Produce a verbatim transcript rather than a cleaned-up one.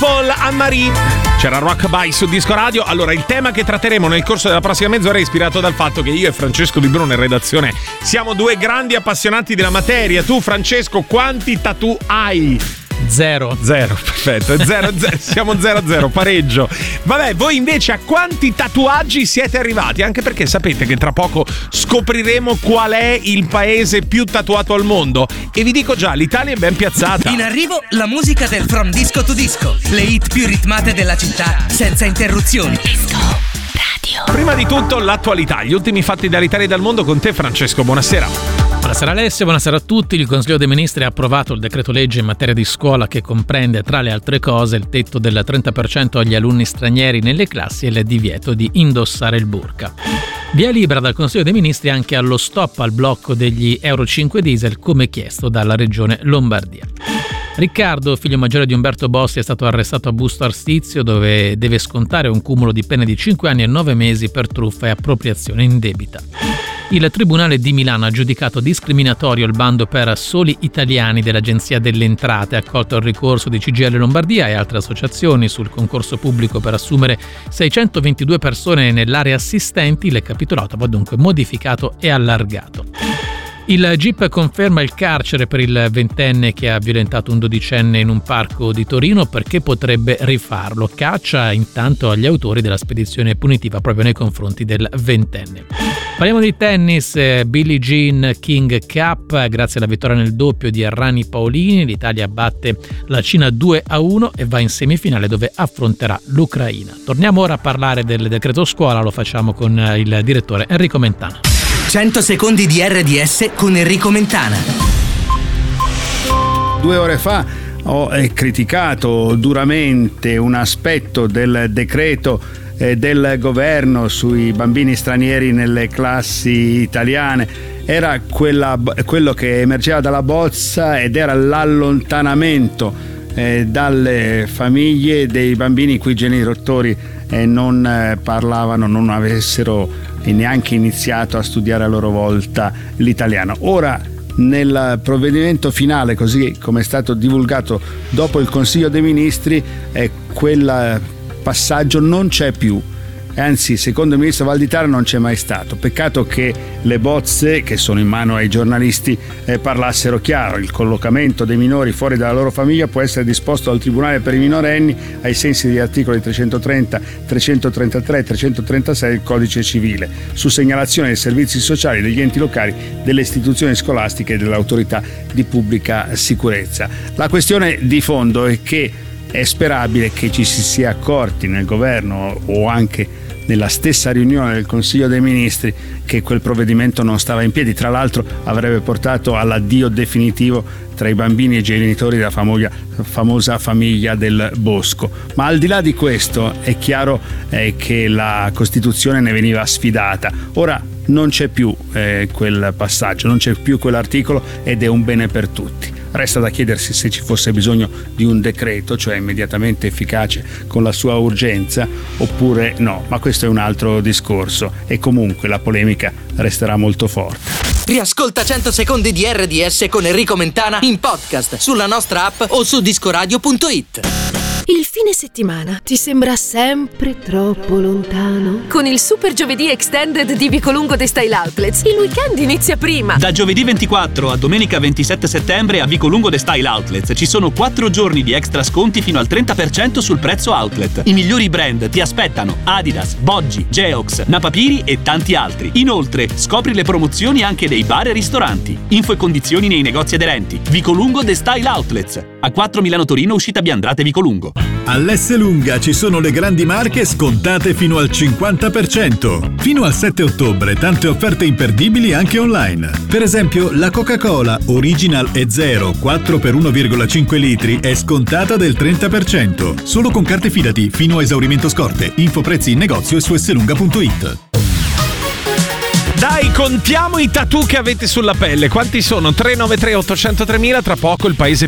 Paul Anne-Marie. C'era Rockabye su Disco Radio. Allora, il tema che tratteremo nel corso della prossima mezz'ora è ispirato dal fatto che io e Francesco Di Bruno in redazione siamo due grandi appassionati della materia. Tu, Francesco, quanti tattoo hai? Zero. Zero, perfetto. Zero, zero, siamo zero a zero, pareggio. Vabbè, voi invece a quanti tatuaggi siete arrivati? Anche perché sapete che tra poco scopriremo qual è il paese più tatuato al mondo. E vi dico già, l'Italia è ben piazzata. In arrivo la musica del From Disco to Disco. Le hit più ritmate della città, senza interruzioni. Disco Radio. Prima di tutto l'attualità, gli ultimi fatti dall'Italia e dal mondo con te, Francesco. Buonasera. Buonasera Alessio, buonasera a tutti. Il Consiglio dei Ministri ha approvato il decreto legge in materia di scuola che comprende, tra le altre cose, il tetto del trenta per cento agli alunni stranieri nelle classi e il divieto di indossare il burka. Via libera dal Consiglio dei Ministri anche allo stop al blocco degli Euro cinque diesel come chiesto dalla Regione Lombardia. Riccardo, figlio maggiore di Umberto Bossi, è stato arrestato a Busto Arsizio dove deve scontare un cumulo di pene di cinque anni e nove mesi per truffa e appropriazione indebita. Il Tribunale di Milano ha giudicato discriminatorio il bando per soli italiani dell'Agenzia delle Entrate, ha accolto il ricorso di C G I L Lombardia e altre associazioni sul concorso pubblico per assumere seicentoventidue persone nell'area assistenti. Il capitolato va dunque modificato e allargato. Il G I P conferma il carcere per il ventenne che ha violentato un dodicenne in un parco di Torino perché potrebbe rifarlo. Caccia intanto agli autori della spedizione punitiva proprio nei confronti del ventenne. Parliamo di tennis, Billie Jean King Cup, grazie alla vittoria nel doppio di Errani Paolini, l'Italia batte la Cina due a uno e va in semifinale dove affronterà l'Ucraina. Torniamo ora a parlare del decreto scuola, lo facciamo con il direttore Enrico Mentana. cento secondi di R D S con Enrico Mentana. Due ore fa ho criticato duramente un aspetto del decreto del governo sui bambini stranieri nelle classi italiane. Era quella, quello che emergeva dalla bozza ed era l'allontanamento eh, dalle famiglie dei bambini i cui genitori eh, non eh, parlavano, non avessero neanche iniziato a studiare a loro volta l'italiano. Ora, nel provvedimento finale, così come è stato divulgato dopo il Consiglio dei Ministri, eh, quel passaggio non c'è più. Anzi, secondo il ministro Valditara non c'è mai stato. Peccato che le bozze che sono in mano ai giornalisti eh, parlassero chiaro. Il collocamento dei minori fuori dalla loro famiglia può essere disposto dal Tribunale per i minorenni ai sensi degli articoli trecentotrenta, trecentotrentatré e trecentotrentasei del Codice Civile, su segnalazione dei servizi sociali, degli enti locali, delle istituzioni scolastiche e dell'autorità di pubblica sicurezza. La questione di fondo è che è sperabile che ci si sia accorti nel governo o anche nella stessa riunione del Consiglio dei Ministri che quel provvedimento non stava in piedi. Tra l'altro avrebbe portato all'addio definitivo tra i bambini e i genitori della famosa, famosa famiglia del Bosco. Ma al di là di questo è chiaro eh, che la Costituzione ne veniva sfidata. Ora non c'è più eh, quel passaggio, non c'è più quell'articolo ed è un bene per tutti. Resta da chiedersi se ci fosse bisogno di un decreto, cioè immediatamente efficace con la sua urgenza, oppure no, ma questo è un altro discorso e comunque la polemica resterà molto forte. Riascolta cento secondi di R D S con Enrico Mentana in podcast sulla nostra app o su discoradio punto it. Il fine settimana ti sembra sempre troppo lontano? Con il Super Giovedì Extended di Vicolungo The Style Outlets, il weekend inizia prima. Da giovedì ventiquattro a domenica ventisette settembre a Vicolungo The Style Outlets ci sono quattro giorni di extra sconti fino al trenta per cento sul prezzo outlet. I migliori brand ti aspettano: Adidas, Boggi, Geox, Napapiri e tanti altri. Inoltre, scopri le promozioni anche dei bar e ristoranti. Info e condizioni nei negozi aderenti. Vicolungo The Style Outlets. A quattro Milano Torino, uscita Biandrate Vicolungo. All'Esselunga ci sono le grandi marche scontate fino al cinquanta per cento. Fino al sette ottobre tante offerte imperdibili anche online. Per esempio la Coca-Cola Original e Zero quattro per uno virgola cinque litri è scontata del trenta per cento. Solo con carte Fidati fino a esaurimento scorte. Info prezzi in negozio e su esselunga punto it. Dai, contiamo i tattoo che avete sulla pelle. Quanti sono? tre nove tre otto zero zero tre mila. Tra poco il paese